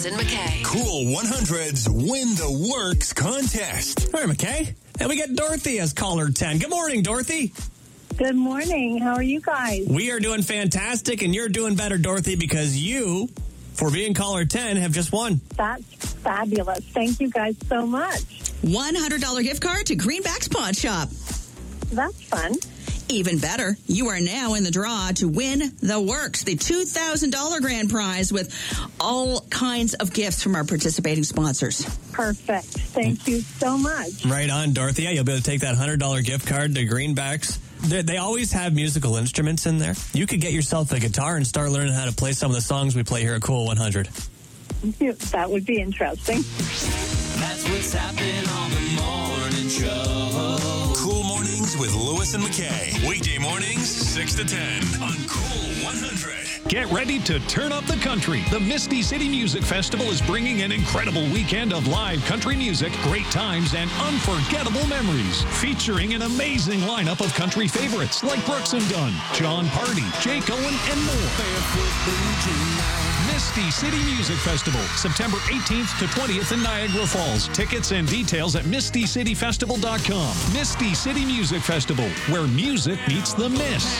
Lewis and McKay. Cool 100's Win the Works contest. All right, McKay. And we get Dorothy as caller 10. Good morning, Dorothy. Good morning. How are you guys? We are doing fantastic, and you're doing better, Dorothy, because you, for being caller 10, have just won. That's fabulous. Thank you guys so much. $100 gift card to Greenback's Pawn Shop. That's fun. Even better, you are now in the draw to win the works, the $2,000 grand prize with all kinds of gifts from our participating sponsors. Perfect. Thank you so much. Right on, Dorothy. Yeah, you'll be able to take that $100 gift card to Greenbacks. They always have musical instruments in there. You could get yourself a guitar and start learning how to play some of the songs we play here at Cool 100. That would be interesting. That's what's happening on the morning show. Cool Mornings with Lewis and McKay. Weekday mornings, 6 to 10 on Cool 100. Get ready to turn up the country. The Misty City Music Festival is bringing an incredible weekend of live country music, great times, and unforgettable memories. Featuring an amazing lineup of country favorites like Brooks and Dunn, John Party, Jake Owen, and more. Misty City Music Festival, September 18th to 20th in Niagara Falls. Tickets and details at mistycityfestival.com. Misty City Music Festival, where music meets the mist.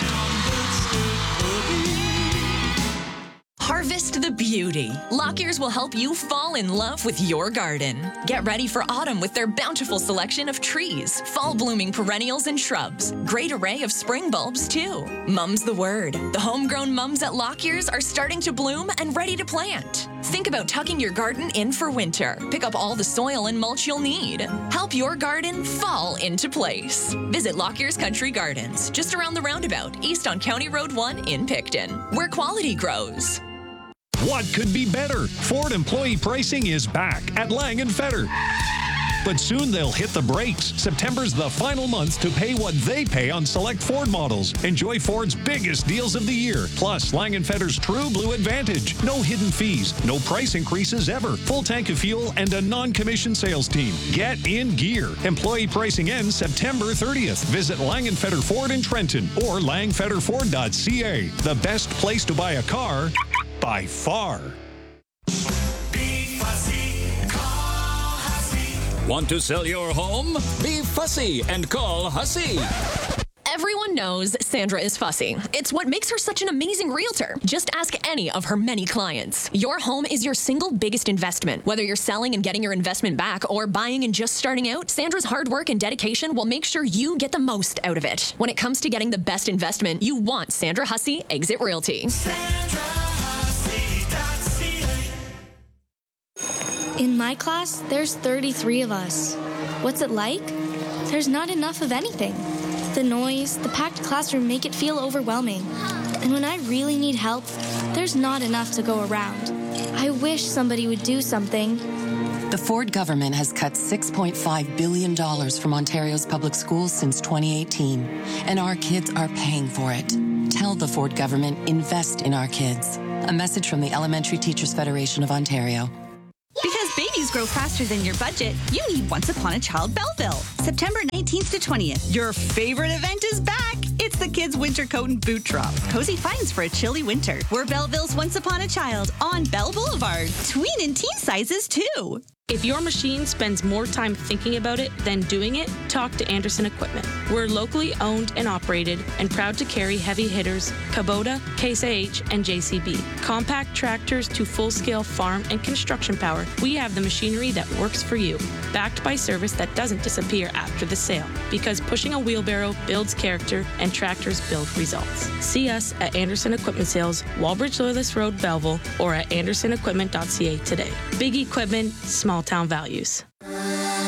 Harvest the beauty. Lockyear's will help you fall in love with your garden. Get ready for autumn with their bountiful selection of trees, fall-blooming perennials and shrubs. Great array of spring bulbs, too. Mum's the word. The homegrown mums at Lockyear's are starting to bloom and ready to plant. Think about tucking your garden in for winter. Pick up all the soil and mulch you'll need. Help your garden fall into place. Visit Lockyear's Country Gardens, just around the roundabout, east on County Road 1 in Picton, where quality grows. What could be better? Ford employee pricing is back at Lang & Fetter. But soon they'll hit the brakes. September's the final month to pay what they pay on select Ford models. Enjoy Ford's biggest deals of the year. Plus, Lang & Fetter's True Blue Advantage. No hidden fees, no price increases ever. Full tank of fuel and a non-commissioned sales team. Get in gear. Employee pricing ends September 30th. Visit Lang & Fetter Ford in Trenton or langfetterford.ca. The best place to buy a car by far. Want to sell your home? Be fussy and call Hussey. Everyone knows Sandra is fussy. It's what makes her such an amazing realtor. Just ask any of her many clients. Your home is your single biggest investment. Whether you're selling and getting your investment back or buying and just starting out, Sandra's hard work and dedication will make sure you get the most out of it. When it comes to getting the best investment, you want Sandra Hussey Exit Realty. In my class, there's 33 of us. What's it like? There's not enough of anything. The noise, the packed classroom make it feel overwhelming. And when I really need help, there's not enough to go around. I wish somebody would do something. The Ford government has cut $6.5 billion from Ontario's public schools since 2018, and our kids are paying for it. Tell the Ford government, invest in our kids. A message from the Elementary Teachers Federation of Ontario. Because babies grow faster than your budget, you need Once Upon a Child Belleville. September 19th to 20th. Your favorite event is back. It's the Kids Winter Coat and Boot Drop. Cozy finds for a chilly winter. We're Belleville's Once Upon a Child on Bell Boulevard. Tween and teen sizes, too. If your machine spends more time thinking about it than doing it, talk to Anderson Equipment. We're locally owned and operated and proud to carry heavy hitters, Kubota, Case IH, and JCB. Compact tractors to full-scale farm and construction power, we have the machinery that works for you. Backed by service that doesn't disappear after the sale, because pushing a wheelbarrow builds character and tractors build results. See us at Anderson Equipment Sales, Walbridge Loyalist Road, Belleville, or at andersonequipment.ca today. Big equipment, small town values.